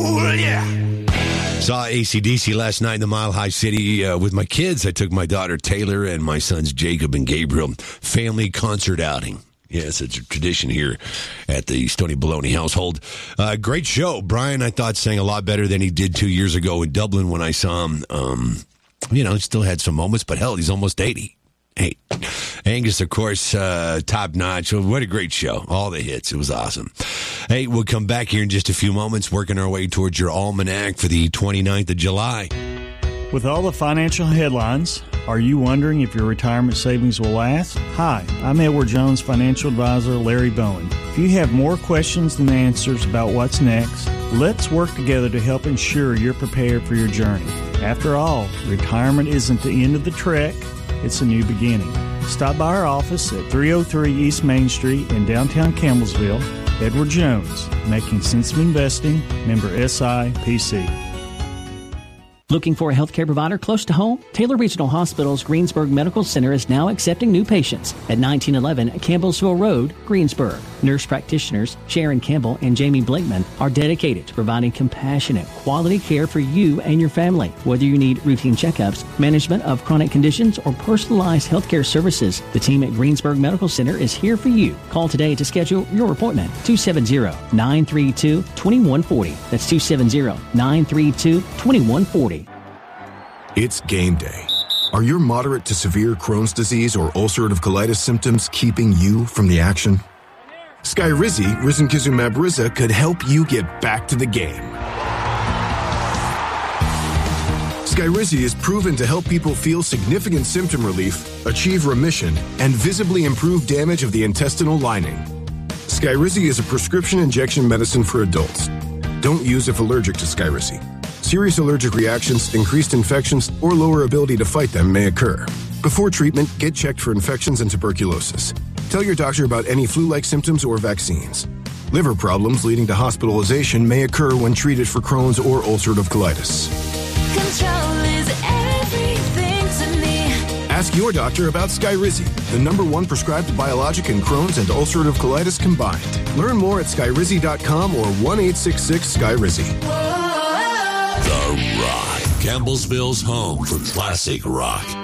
Oh, yeah. Saw AC/DC last night in the Mile High City with my kids. I took my daughter Taylor and my sons Jacob and Gabriel. Family concert outing. Yes, it's a tradition here at the Stoney Baloney household. Great show. Brian, I thought, sang a lot better than he did 2 years ago in Dublin when I saw him. Still had some moments, but hell, he's almost 80. Hey, Angus, of course, top notch. What a great show. All the hits. It was awesome. Hey, we'll come back here in just a few moments, working our way towards your almanac for the 29th of July. With all the financial headlines, are you wondering if your retirement savings will last? Hi, I'm Edward Jones financial advisor Larry Bowen. If you have more questions than answers about what's next, let's work together to help ensure you're prepared for your journey. After all, retirement isn't the end of the trek. It's a new beginning. Stop by our office at 303 East Main Street in downtown Campbellsville. Edward Jones, Making Sense of Investing, member SIPC. Looking for a healthcare provider close to home? Taylor Regional Hospital's Greensburg Medical Center is now accepting new patients at 1911 Campbellsville Road, Greensburg. Nurse practitioners Sharon Campbell and Jamie Blakeman are dedicated to providing compassionate, quality care for you and your family. Whether you need routine checkups, management of chronic conditions, or personalized healthcare services, the team at Greensburg Medical Center is here for you. Call today to schedule your appointment. 270-932-2140. That's 270-932-2140. It's game day. Are your moderate to severe Crohn's disease or ulcerative colitis symptoms keeping you from the action? Skyrizi, risankizumab Riza, could help you get back to the game. Skyrizi is proven to help people feel significant symptom relief, achieve remission, and visibly improve damage of the intestinal lining. Skyrizi is a prescription injection medicine for adults. Don't use if allergic to Skyrizi. Serious allergic reactions, increased infections, or lower ability to fight them may occur. Before treatment, get checked for infections and tuberculosis. Tell your doctor about any flu-like symptoms or vaccines. Liver problems leading to hospitalization may occur when treated for Crohn's or ulcerative colitis. Control is everything to me. Ask your doctor about Skyrizi, the #1 prescribed biologic in Crohn's and ulcerative colitis combined. Learn more at skyrizi.com or 1-866-SKYRIZI. The Rock. Campbellsville's home for classic rock.